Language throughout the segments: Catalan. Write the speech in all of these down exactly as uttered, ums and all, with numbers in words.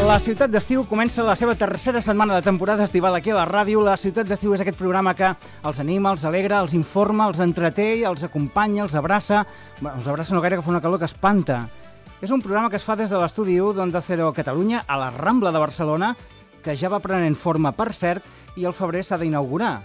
La Ciutat d'Estiu comença la seva tercera setmana de temporada estival aquí a la ràdio. La Ciutat d'Estiu és aquest programa que els anima, els alegra, els informa, els entreté, els acompanya, els abraça. Bé, els abraça no gaire, que fa una calor que espanta. És un programa que es fa des de l'estudi u d'Onda Cero Catalunya a la Rambla de Barcelona, que ja va prenent forma, per cert, i al febrer s'ha d'inaugurar.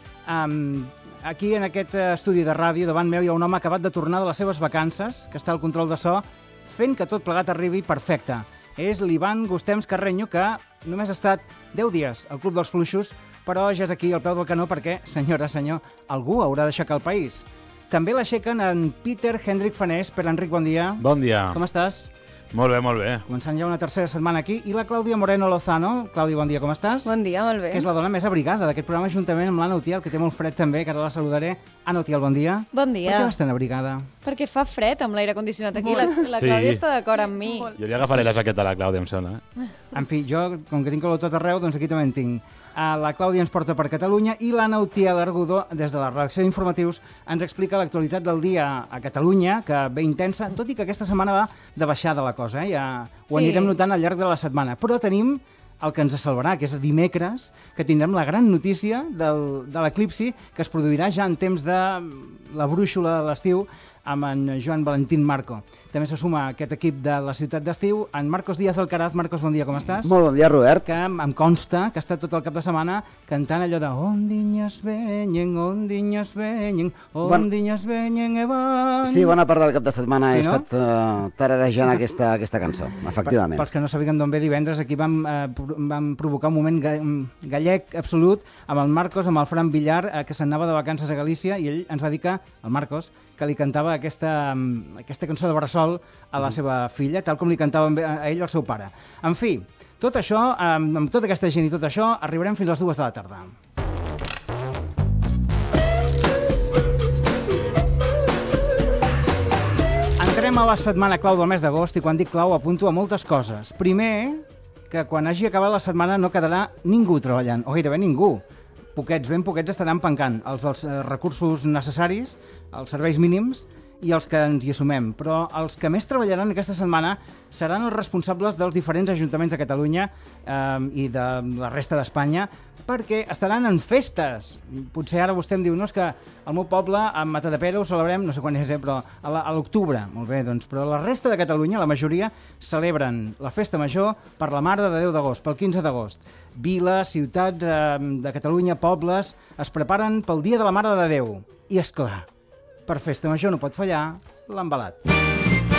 Um, aquí, en aquest estudi de ràdio, davant meu hi ha un home acabat de tornar de les seves vacances, que està al control de so, fent que tot plegat arribi perfecte. És l'Ivan Gustems Carreño, que només ha estat deu dies al Club dels Fluixos, però ja és aquí al peu del canó perquè, senyora, senyor, algú haurà d'aixecar el país. També l'aixequen en Peter Hendrik Fanés. Per Enric, bon dia. Bon dia. Com estàs? Molt bé, molt bé. Començant ja una tercera setmana aquí. I la Clàudia Moreno Lozano. Clàudia, bon dia, com estàs? Bon dia, molt bé. Que és la dona més abrigada d'aquest programa, juntament amb l'Anna Utiel, que té molt fred també, que ara la saludaré. Anna Utiel, bon dia. Bon dia. Per què vas tan abrigada? Perquè fa fred amb l'aire condicionat aquí. La, la Sí. Clàudia està d'acord amb mi. Jo li agafaré la jaqueta a la Clàudia, em sembla. Eh? En fi, jo, com que tinc calor tot arreu, doncs aquí també en tinc. Uh, la Clàudia ens porta per Catalunya i l'Anna Utiel Argudó, des de la redacció d'informatius, ens explica l'actualitat del dia a Catalunya, que ve intensa, tot i que aquesta setmana va de baixada la cosa, eh? Ja ho Sí. anirem notant al llarg de la setmana. Però tenim el que ens salvarà, que és dimecres, que tindrem la gran notícia del, de l'eclipsi, que es produirà ja en temps de la brúixola de l'estiu, amb en Joan Valentín Marco. També se suma a aquest equip de la Ciutat d'Estiu en Marcos Díaz Alcaraz. Marcos, bon dia, com estàs? Molt bon dia, Robert. Que em consta que ha estat tot el cap de setmana cantant allò de Ondinyes venyen, ondinyes venyen, ondinyes venyen evan... Sí, bona part del cap de setmana Sí, he no? estat uh, tararejant aquesta, aquesta cançó, efectivament. Pels que no sabien d'on ve, divendres aquí vam, eh, pro- vam provocar un moment ga gallec absolut amb el Marcos, amb el Fran Villar, eh, que se'n anava de vacances a Galícia, i ell ens va dir que, el Marcos, que li cantava aquesta, mm, aquesta cançó de bressol a la seva filla, tal com li cantava a ell el seu pare. En fi, tot això, amb, amb tota aquesta gent i tot això, arribarem fins a les dues de la tarda. Entrem a la setmana clau del mes d'agost i quan dic clau apunto a moltes coses. Primer, que quan hagi acabat la setmana no quedarà ningú treballant, o gairebé ningú. Poquets, ben poquets estaran pencant els dels eh, recursos necessaris, els serveis mínims i els que ens hi assumem. Però els que més treballaran aquesta setmana seran els responsables dels diferents ajuntaments de Catalunya eh, i de la resta d'Espanya, perquè estaran en festes. Potser ara vostè em diu, no, és que al meu poble, a Matadepera, ho celebrem, no sé quan és, eh, però a la- a l'octubre. Molt bé, doncs, però la resta de Catalunya, la majoria, celebren la festa major per la Mare de Déu d'agost, pel quinze d'agost. Viles, ciutats eh, de Catalunya, pobles, es preparen pel Dia de la Mare de Déu. I, és clar, per festa major no pot fallar l'embalat.